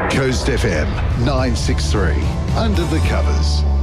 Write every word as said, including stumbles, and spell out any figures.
Coast F M nine six three, Under the Covers.